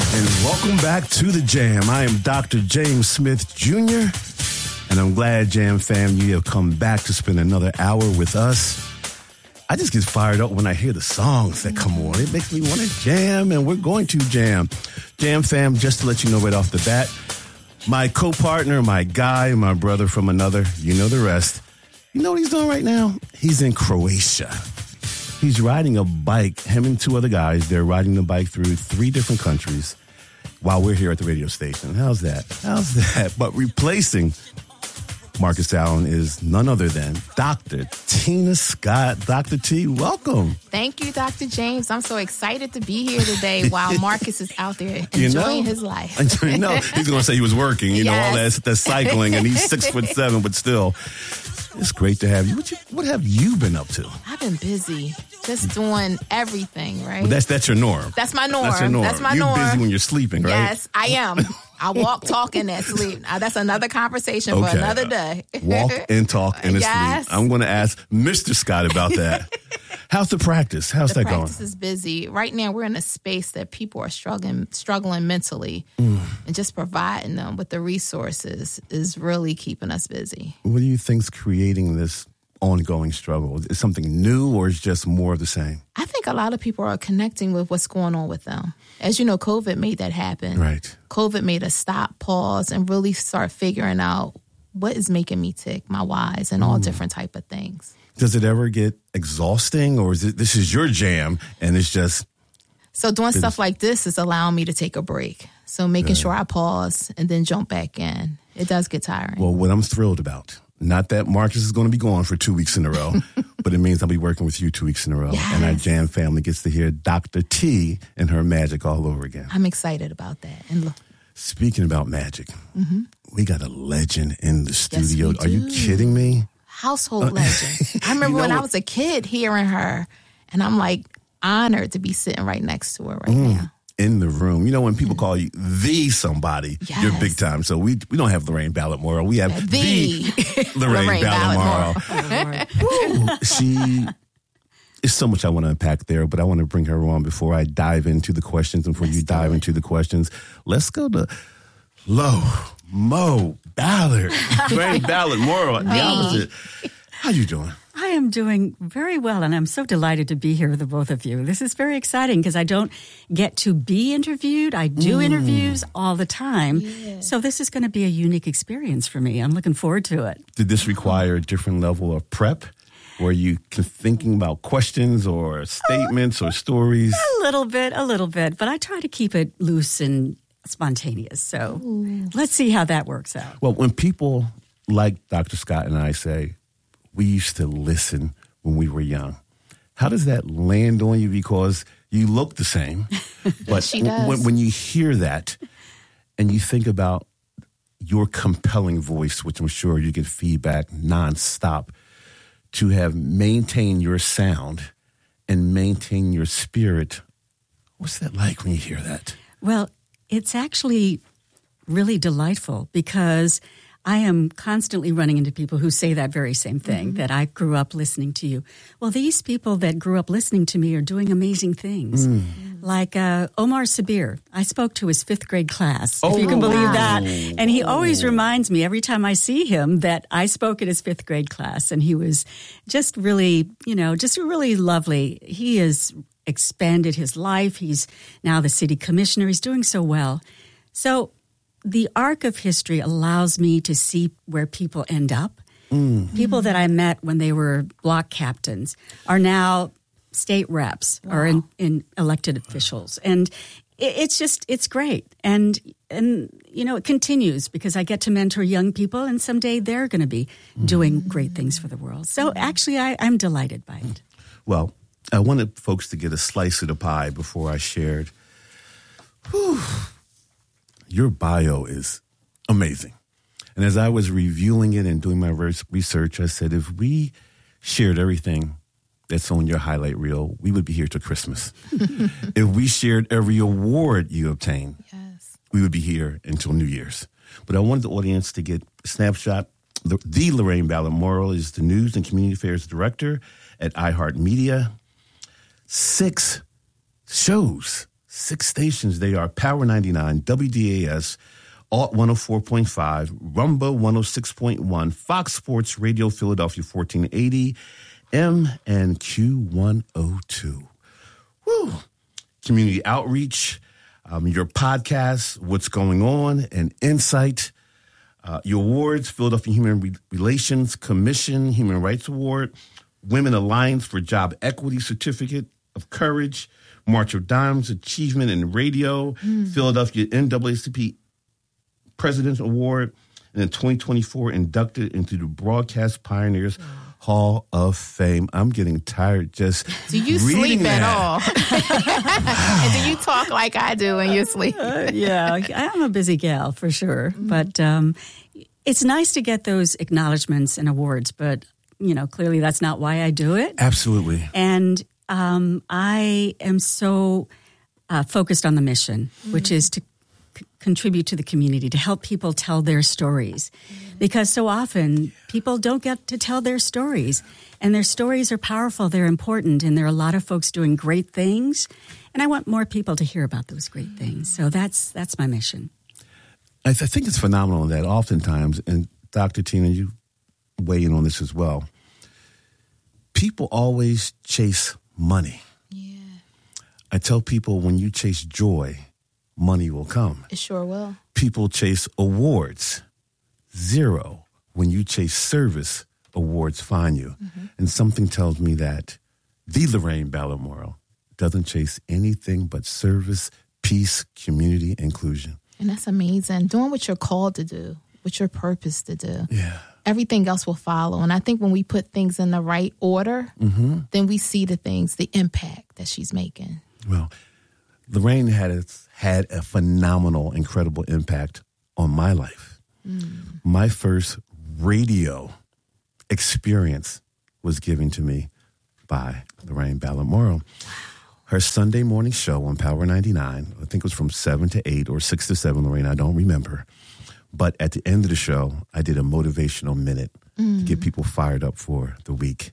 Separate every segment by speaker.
Speaker 1: And welcome back to The Jam. I am Dr. James Smith Jr., and I'm glad, Jam fam, you have come back to spend another hour with us. I just get fired up when I hear the songs that come on. It makes me want to jam, and we're going to jam. Jam fam, just to let you know right off the bat, my co-partner, my guy, my brother from another, you know the rest. You know what he's doing right now? He's in Croatia. He's riding a bike. Him and two other guys, they're riding the bike through 3 different countries while we're here at the radio station. How's that? But replacing Marcus Allen is none other than Dr. Tina Scott. Dr. T, welcome.
Speaker 2: Thank you, Dr. James. I'm so excited to be here today while Marcus is out there enjoying his life.
Speaker 1: He's going to say he was working, all that cycling, and he's 6'7", but still. It's great to have you. What have you been up to?
Speaker 2: I've been busy, just doing everything, right?
Speaker 1: Well, that's your norm.
Speaker 2: That's my norm.
Speaker 1: That's your norm.
Speaker 2: That's my
Speaker 1: You're
Speaker 2: norm.
Speaker 1: Busy when you're sleeping, right?
Speaker 2: Yes, I am. I walk, talk, and then sleep. That's another conversation for another day.
Speaker 1: Walk and talk and
Speaker 2: yes.
Speaker 1: sleep. I'm going to ask Mr. Scott about that. How's the practice? How's that going?
Speaker 2: The practice is busy. Right now, we're in a space that people are struggling mentally, and just providing them with the resources is really keeping us busy.
Speaker 1: What do you think's creating this ongoing struggle? Is it something new, or is it just more of the same?
Speaker 2: I think a lot of people are connecting with what's going on with them. As you know, COVID made that happen.
Speaker 1: Right.
Speaker 2: COVID made us stop, pause, and really start figuring out what is making me tick, my whys, and all different type of things.
Speaker 1: Does it ever get exhausting, or is this is your jam and it's just...
Speaker 2: So doing stuff like this is allowing me to take a break. So making sure I pause and then jump back in. It does get tiring.
Speaker 1: Well, what I'm thrilled about, not that Marcus is going to be gone for 2 weeks in a row, but it means I'll be working with you 2 weeks in a row.
Speaker 2: Yes.
Speaker 1: And our Jam family gets to hear Dr. T and her magic all over again.
Speaker 2: I'm excited about that. And look,
Speaker 1: speaking about magic, we got a legend in the studio.
Speaker 2: Yes, we
Speaker 1: Are you
Speaker 2: do.
Speaker 1: kidding me?
Speaker 2: Household legend. I remember when I was a kid hearing her, and I'm like honored to be sitting right next to her right now.
Speaker 1: In the room. You know, when people call you the somebody, you're big time. So we don't have Lorraine Ballard-Morrow. We have the Lorraine Ballard-Morrow. She is so much I want to unpack there, but I want to bring her on before I dive into the questions. And before you dive into the questions, let's go to Mo Ballard. Lorraine Ballard-Morrow, the opposite. How you doing?
Speaker 3: I am doing very well, and I'm so delighted to be here with the both of you. This is very exciting because I don't get to be interviewed. I do interviews all the time. Yeah. So this is going to be a unique experience for me. I'm looking forward to it.
Speaker 1: Did this require a different level of prep? Were you thinking about questions or statements or stories?
Speaker 3: A little bit, but I try to keep it loose and spontaneous. So let's see how that works out.
Speaker 1: Well, when people like Dr. Scott and I say, we used to listen when we were young, how does that land on you? Because you look the same. But
Speaker 2: she does.
Speaker 1: When you hear that and you think about your compelling voice, which I'm sure you get feedback nonstop, to have maintained your sound and maintain your spirit, what's that like when you hear that?
Speaker 3: Well, it's actually really delightful because I am constantly running into people who say that very same thing, that I grew up listening to you. Well, these people that grew up listening to me are doing amazing things. Like Omar Sabir. I spoke to his 5th grade class, if you can believe that. And he always reminds me every time I see him that I spoke at his 5th grade class. And he was just really, just really lovely. He has expanded his life. He's now the city commissioner. He's doing so well. So the arc of history allows me to see where people end up. People that I met when they were block captains are now state reps or in elected officials. And it's great. And it continues because I get to mentor young people, and someday they're going to be doing great things for the world. So actually, I'm delighted by it.
Speaker 1: Well, I wanted folks to get a slice of the pie before I shared. Your bio is amazing. And as I was reviewing it and doing my research, I said, if we shared everything that's on your highlight reel, we would be here till Christmas. If we shared every award you obtained, we would be here until New Year's. But I wanted the audience to get a snapshot. The Lorraine Ballard-Morrow is the News and Community Affairs Director at iHeartMedia. 6 shows, 6 stations. They are Power 99, WDAS, Alt 104.5, Rumba 106.1, Fox Sports Radio Philadelphia 1480, M and Q102. Woo! Community outreach, your podcast, What's Going On, and Insight. Your awards, Philadelphia Human Relations Commission Human Rights Award, Women Alliance for Job Equity Certificate of Courage, March of Dimes Achievement in Radio, Philadelphia NAACP President's Award, and in 2024 inducted into the Broadcast Pioneers Hall of Fame. I'm getting tired just
Speaker 2: Do you
Speaker 1: reading
Speaker 2: sleep
Speaker 1: that.
Speaker 2: at all? And do you talk like I do in your sleep?
Speaker 3: Yeah, I'm a busy gal for sure. But it's nice to get those acknowledgments and awards, but, clearly that's not why I do it.
Speaker 1: Absolutely.
Speaker 3: And I am so focused on the mission, which is to contribute to the community, to help people tell their stories. Because so often people don't get to tell their stories. And their stories are powerful, they're important, and there are a lot of folks doing great things. And I want more people to hear about those great things. So that's my mission.
Speaker 1: I think it's phenomenal that oftentimes, and Dr. Tina, you weigh in on this as well, people always chase money.
Speaker 2: Yeah,
Speaker 1: I tell people when you chase joy, money will come.
Speaker 2: it sure will.
Speaker 1: People chase awards. 0. When you chase service, awards find you. And something tells me that the Lorraine Ballard Morrow doesn't chase anything but service, peace, community, inclusion.
Speaker 2: And that's amazing. Doing what you're called to do, what your purpose to do.
Speaker 1: Yeah.
Speaker 2: Everything else will follow. And I think when we put things in the right order, then we see the impact that she's making.
Speaker 1: Well, Lorraine had a phenomenal, incredible impact on my life. My first radio experience was given to me by Lorraine Ballard Morrow. Her Sunday morning show on Power 99, I think it was from 7 to 8 or 6 to 7, Lorraine, I don't remember. But at the end of the show, I did a motivational minute to get people fired up for the week.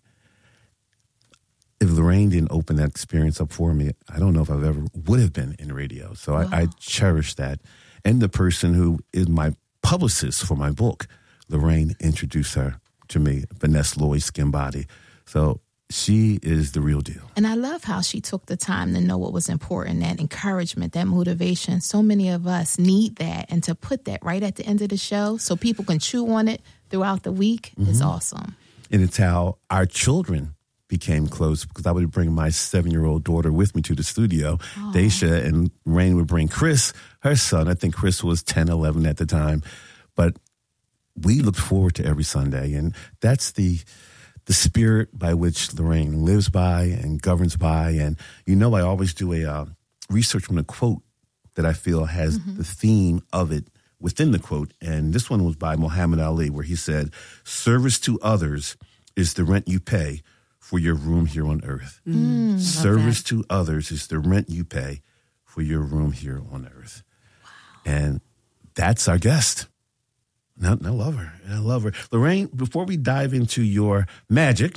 Speaker 1: If Lorraine didn't open that experience up for me, I don't know if I ever would have been in radio. So I cherish that. And the person who is my publicist for my book, Lorraine introduced her to me, Vanessa Lloyd Skinbody. So she is the real deal.
Speaker 2: And I love how she took the time to know what was important, that encouragement, that motivation. So many of us need that. And to put that right at the end of the show so people can chew on it throughout the week is awesome.
Speaker 1: And it's how our children became close, because I would bring my 7-year-old daughter with me to the studio, Daisha, and Rain would bring Chris, her son. I think Chris was 10, 11 at the time. But we looked forward to every Sunday. And that's the spirit by which Lorraine lives by and governs by. And, I always do a research on a quote that I feel has the theme of it within the quote. And this one was by Muhammad Ali, where he said, "Service to others is the rent you pay for your room here on earth." Service to others is the rent you pay for your room here on earth. Wow. And that's our guest. I love her. I love her. Lorraine, before we dive into your magic,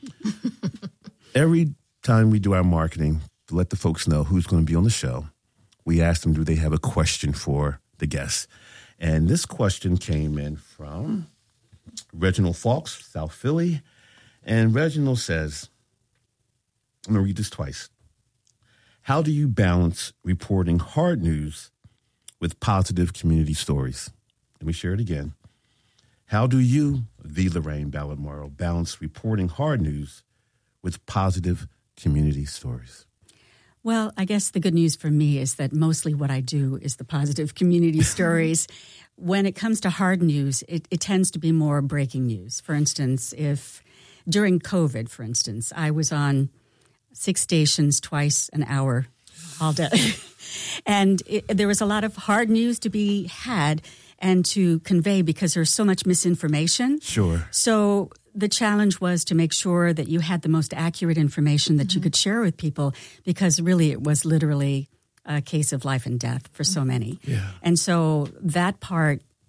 Speaker 1: every time we do our marketing, to let the folks know who's going to be on the show, we ask them, do they have a question for the guest? And this question came in from Reginald Fawkes, South Philly. And Reginald says, I'm going to read this twice. How do you balance reporting hard news with positive community stories? Let me share it again. How do you, the Lorraine Ballard Morrow, balance reporting hard news with positive community stories?
Speaker 3: Well, I guess the good news for me is that mostly what I do is the positive community stories. When it comes to hard news, it tends to be more breaking news. For instance, if during COVID, for instance, I was on 6 stations twice an hour all day. And there was a lot of hard news to be had and to convey because there's so much misinformation.
Speaker 1: Sure.
Speaker 3: So the challenge was to make sure that you had the most accurate information that you could share with people, because really it was literally a case of life and death for so many.
Speaker 1: Yeah.
Speaker 3: And so that part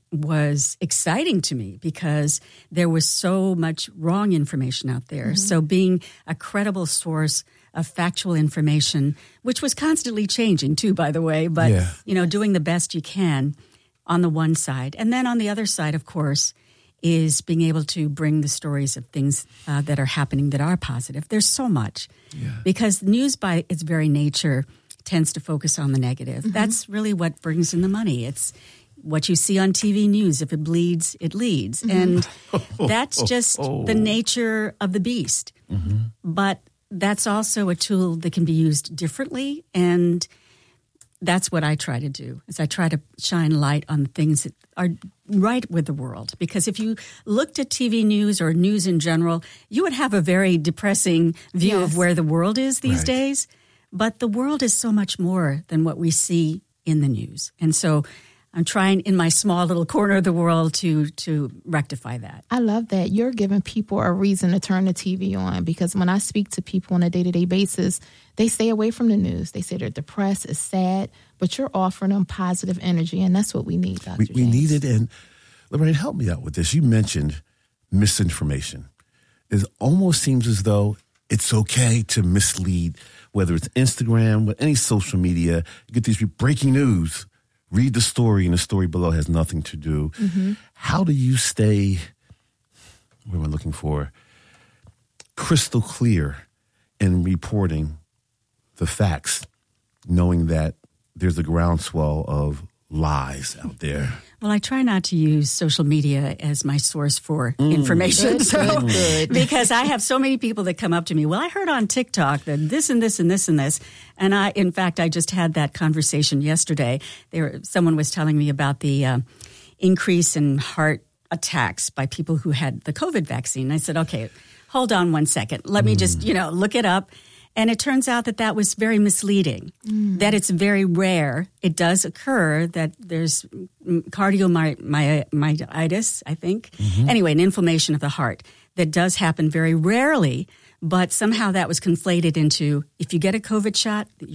Speaker 3: was exciting to me because there was so much wrong information out there. So being a credible source of factual information, which was constantly changing too, by the way, but, doing the best you can on the one side. And then on the other side, of course, is being able to bring the stories of things that are happening that are positive. There's so much because news by its very nature tends to focus on the negative. That's really what brings in the money. It's what you see on TV news. If it bleeds, it leads. And that's just the nature of the beast. But that's also a tool that can be used differently, and that's what I try to do, is I try to shine light on the things that are right with the world. Because if you looked at TV news or news in general, you would have a very depressing view of where the world is these days. But the world is so much more than what we see in the news. And so I'm trying in my small little corner of the world to rectify that.
Speaker 2: I love that. You're giving people a reason to turn the TV on, because when I speak to people on a day-to-day basis, they stay away from the news. They say they're depressed, it's sad, but you're offering them positive energy, and that's what we need, Dr. James.
Speaker 1: We need it. And Lorraine, help me out with this. You mentioned misinformation. It almost seems as though it's okay to mislead, whether it's Instagram, with any social media. You get these breaking news. Read the story, and the story below has nothing to do. How do you stay, what am I looking for, crystal clear in reporting the facts, knowing that there's a groundswell of lies out there?
Speaker 3: Well, I try not to use social media as my source for information.
Speaker 2: Good.
Speaker 3: Because I have so many people that come up to me, well, I heard on TikTok that this and this and this and this. And in fact, I just had that conversation yesterday. Someone was telling me about the increase in heart attacks by people who had the COVID vaccine. I said, okay, hold on one second. Let me just, look it up. And it turns out that was very misleading, that it's very rare. It does occur that there's cardiomyopathy, I think. Anyway, an inflammation of the heart that does happen very rarely, but somehow that was conflated into if you get a COVID shot,